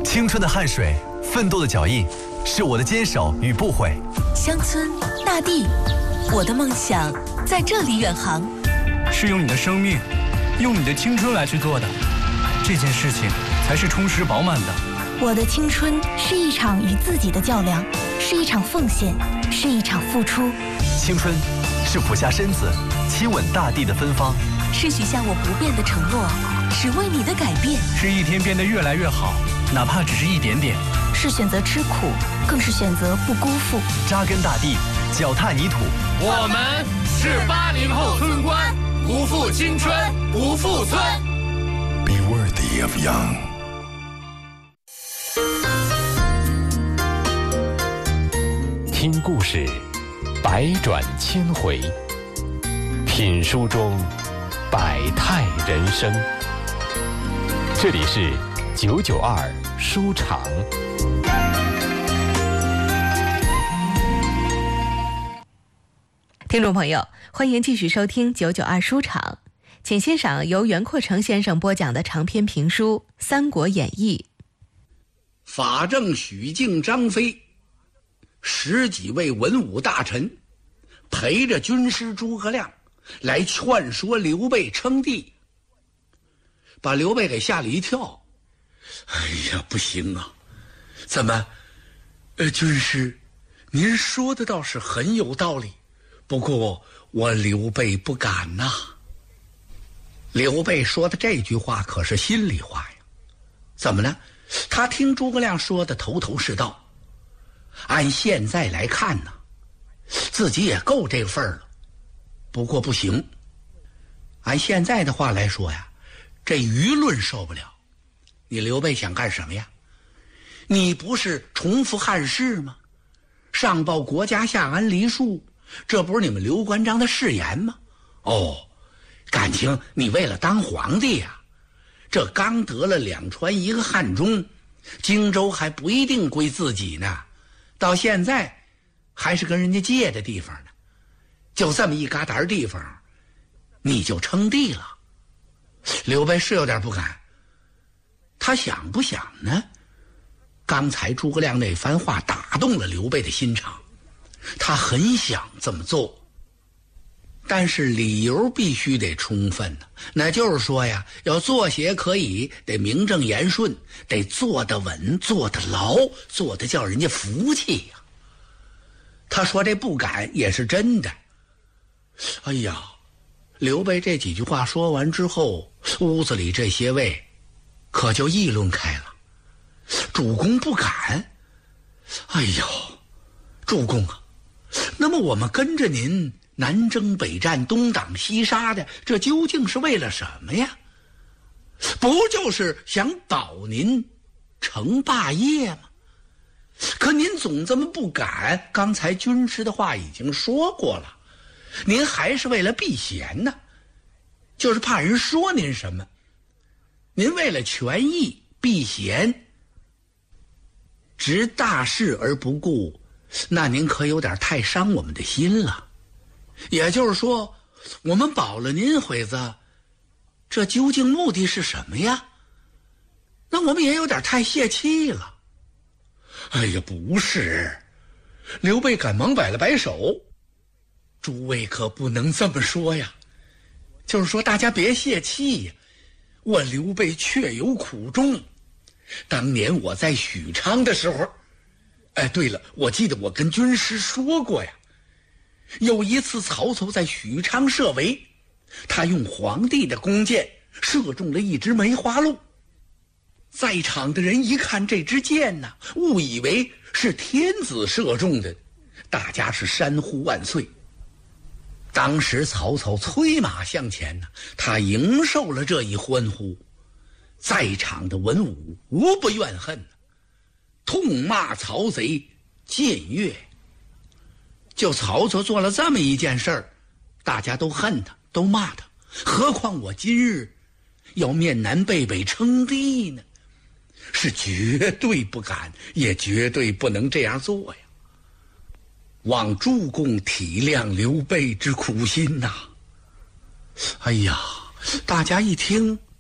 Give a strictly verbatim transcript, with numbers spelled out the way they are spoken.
青春的汗水，奋斗的脚印，是我的坚守与不悔。 乡村大地，我的梦想在这里远航。 是用你的生命，用你的青春来去做的，这件事情才是充实饱满的。 我的青春是一场与自己的较量，是一场奉献，是一场付出。 青春是俯下身子亲吻大地的芬芳， 是许下我不变的承诺，是为你的改变， 是一天变得越来越好，哪怕只是一点点。 是选择吃苦，更是选择不辜负。 扎根大地，脚踏泥土。 我们是八零后村官，不负青春，不负村。 Be worthy of young。 听故事，百转千回；品书中，百态人生。这里是九九二书场。 听众朋友，欢迎继续收听九九二书场，请欣赏由袁阔成先生播讲的长篇评书《三国演义》。 法正、许敬、张飞十几位文武大臣陪着军师诸葛亮来劝说刘备称帝，把刘备给吓了一跳。哎呀，不行啊！怎么，呃，军师，您说的倒是很有道理，不过我刘备不敢呐。刘备说的这句话可是心里话呀。怎么呢？他听诸葛亮说的头头是道，按现在来看呢，自己也够这份儿了。不过不行，按现在的话来说呀，这舆论受不了。你刘备想干什么呀？你不是重复汉室吗？上报国家，下安黎庶，这不是你们刘关张的誓言吗？哦，感情你为了当皇帝呀、啊？这刚得了两川一个汉中，荆州还不一定归自己呢，到现在还是跟人家借的地方呢。就这么一疙瘩地方，你就称帝了？刘备是有点不敢。他想不想呢？刚才诸葛亮那番话打动了刘备的心肠，他很想这么做，但是理由必须得充分呢。那就是说呀，要做些可以，得名正言顺，得做得稳，做得牢，做得叫人家服气呀。他说这不敢也是真的。哎呀，刘备这几句话说完之后，屋子里这些位可就议论开了。主公不敢？哎呦，主公啊，那么我们跟着您南征北战，东挡西杀的，这究竟是为了什么呀？不就是想保您成霸业吗？可您总这么不敢，刚才军师的话已经说过了，您还是为了避嫌呢，就是怕人说您什么。您为了权益避嫌，执大事而不顾，那您可有点太伤我们的心了。也就是说，我们保了您会子，这究竟目的是什么呀？那我们也有点太泄气了。哎呀，不是，刘备赶忙摆了摆手，诸位可不能这么说呀，就是说大家别泄气呀。我刘备确有苦衷，当年我在许昌的时候，哎，对了，我记得我跟军师说过呀，有一次曹操在许昌设围，他用皇帝的弓箭射中了一只梅花鹿，在场的人一看这支箭呢、啊，误以为是天子射中的，大家是山呼万岁。当时曹操催马向前呢，他迎受了这一欢呼，在场的文武无不怨恨，痛骂曹贼僭越。就曹操做了这么一件事儿，大家都恨他，都骂他，何况我今日要面南背北称帝呢？是绝对不敢，也绝对不能这样做呀。望主公体谅刘备之苦心呐、啊！哎呀，大家一听